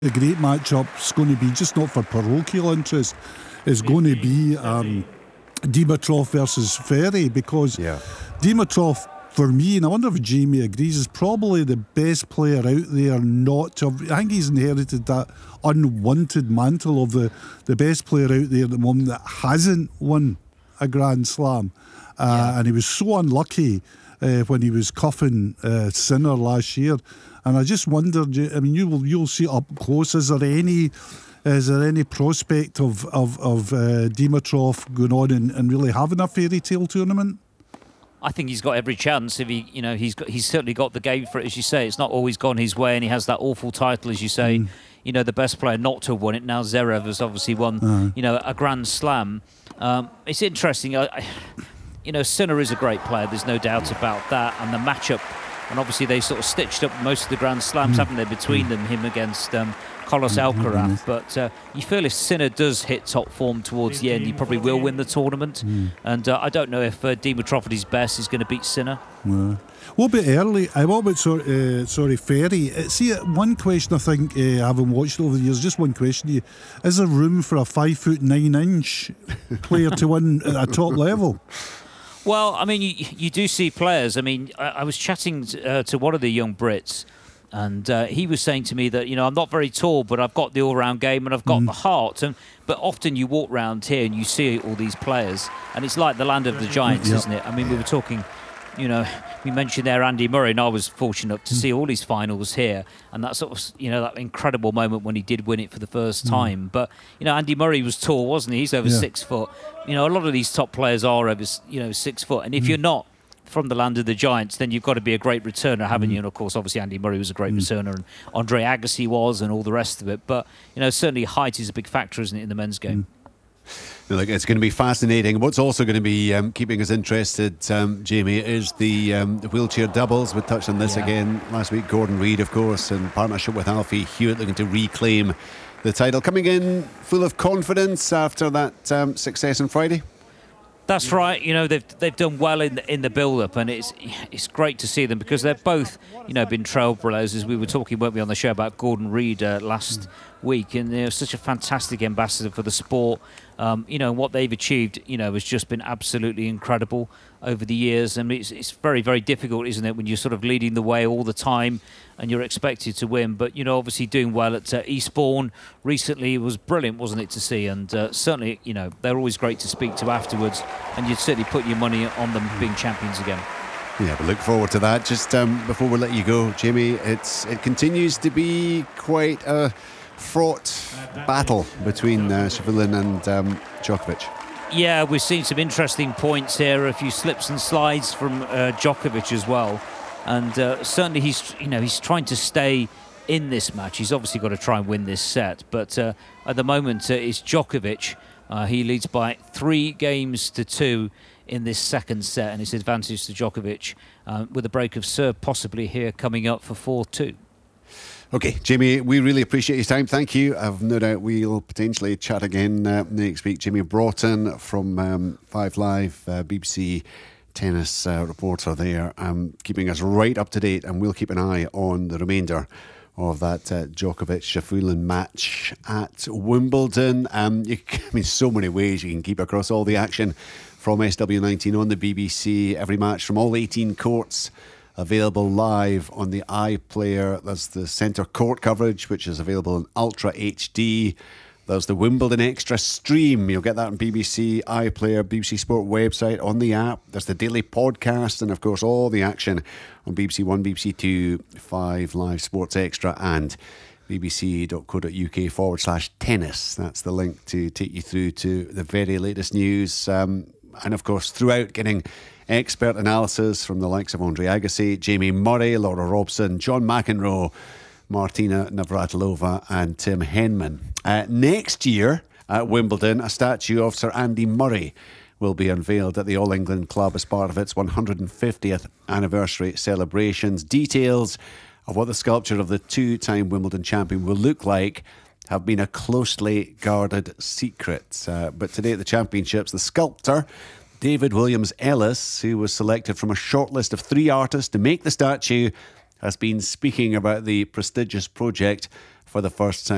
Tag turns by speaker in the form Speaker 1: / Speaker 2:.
Speaker 1: The great matchup's going to be, just not for parochial interest, is going to be Dimitrov versus Ferry, because Dimitrov, for me, and I wonder if Jamie agrees, is probably the best player out there not to have, I think he's inherited that unwanted mantle of the best player out there at the moment that hasn't won a Grand Slam. And he was so unlucky when he was cuffing Sinner last year. And I just wondered, I mean, you'll see up close, is there any prospect of Dimitrov going on and really having a fairy tale tournament?
Speaker 2: I think he's got every chance. If he, he's certainly got the game for it, as you say. It's not always gone his way, and he has that awful title, as you say. The best player not to have won it. Now Zverev has obviously won, a Grand Slam. It's interesting. Sinner is a great player. There's no doubt about that. And the matchup, and obviously they sort of stitched up most of the Grand Slams, haven't they, between them, him against Carlos Alcaraz. But you feel if Sinner does hit top form towards the end, he probably will win the tournament. And I don't know if Dimitrov at his best is going to beat Sinner.
Speaker 1: What about early? What about Ferry? See, one question I think, having watched over the years, just one question to you: is there room for a 5'9" player to win at a top level?
Speaker 2: Well, I mean, you do see players. I mean, I was chatting to one of the young Brits, and he was saying to me that, I'm not very tall, but I've got the all-round game and I've got the heart. But often you walk round here and you see all these players, and it's like the land of the giants, isn't it? I mean, we were talking, we mentioned there Andy Murray, and I was fortunate to see all his finals here, and that sort of, that incredible moment when he did win it for the first time. But, Andy Murray was tall, wasn't he? He's over 6 foot. A lot of these top players are over, 6 foot. And if you're not from the land of the giants, then you've got to be a great returner, haven't you? And of course, obviously, Andy Murray was a great returner, and Andre Agassi was, and all the rest of it. But, certainly height is a big factor, isn't it, in the men's game?
Speaker 3: Look, it's going to be fascinating. What's also going to be keeping us interested, Jamie, is the wheelchair doubles. We touched on this again last week. Gordon Reid, of course, in partnership with Alfie Hewitt, looking to reclaim the title. Coming in full of confidence after that success on Friday.
Speaker 2: That's right. They've done well in the build-up, and it's great to see them, because they've both been trailblazers. We were talking, weren't we, on the show about Gordon Reid last week, and they're such a fantastic ambassador for the sport. And what they've achieved, has just been absolutely incredible over the years. And it's very, very difficult, isn't it, when you're sort of leading the way all the time and you're expected to win. But, obviously doing well at Eastbourne recently was brilliant, wasn't it, to see? And certainly, they're always great to speak to afterwards, and you'd certainly put your money on them being champions again.
Speaker 3: Yeah, we look forward to that. Just before we let you go, Jamie, it continues to be quite a fraught battle between Shavullin and Djokovic.
Speaker 2: Yeah, we've seen some interesting points here, a few slips and slides from Djokovic as well, and certainly he's trying to stay in this match. He's obviously got to try and win this set, but at the moment it's Djokovic. He leads by 3-2 in this second set, and it's advantage to Djokovic with a break of serve possibly here coming up for 4-2.
Speaker 3: Okay, Jamie, we really appreciate your time. Thank you. I've no doubt we'll potentially chat again next week. Jamie Broughton from 5 Live, BBC tennis reporter there, keeping us right up to date, and we'll keep an eye on the remainder of that Djokovic-Shavullin match at Wimbledon. So many ways you can keep across all the action from SW19 on the BBC. Every match from all 18 courts available live on the iPlayer. There's the centre court coverage, which is available in Ultra HD. There's the Wimbledon Extra stream. You'll get that on BBC iPlayer, BBC Sport website, on the app. There's the daily podcast, and of course all the action on BBC One, BBC Two, 5 Live Sports Extra, and bbc.co.uk/tennis. That's the link to take you through to the very latest news. And of course, throughout, getting expert analysis from the likes of Andre Agassi, Jamie Murray, Laura Robson, John McEnroe, Martina Navratilova and Tim Henman. Next year at Wimbledon, a statue of Sir Andy Murray will be unveiled at the All England Club as part of its 150th anniversary celebrations. Details of what the sculpture of the 2-time Wimbledon champion will look like have been a closely guarded secret. But today at the championships, the sculptor, David Williams Ellis, who was selected from a shortlist of 3 artists to make the statue, has been speaking about the prestigious project for the first time.